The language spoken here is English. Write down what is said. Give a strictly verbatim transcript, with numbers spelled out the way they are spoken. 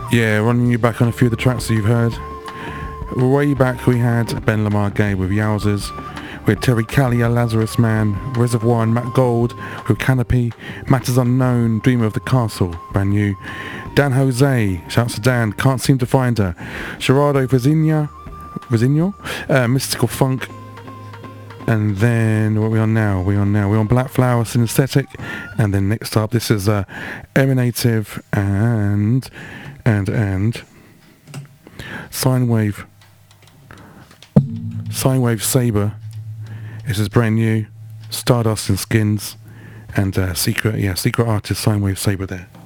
Yeah, running you back on a few of the tracks that you've heard. Way back we had Ben Lamar Gay with Yowzers. We had Terry Callier, Lazarus Man, Reservoir and Matt Gold with Canopy, Matters Unknown, Dreamer of the Castle, brand new. Dan Jose, shouts to Dan, Can't Seem to Find Her. Gerardo Vizina, Vizino, uh, Mystical Funk. And then what are we on now? We're on now. We're on Black Flower Synesthetic. And then next up, this is uh, Emanative and and and Sine Wave. Sine Wave Saber. This is brand new. Stardust and Skins and uh, secret, yeah, secret artist Sine Wave Saber there.